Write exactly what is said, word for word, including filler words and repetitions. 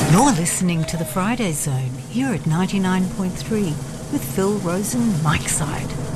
You're listening to the Friday Zone here at ninety-nine point three with Phil Rosen, Mike Side.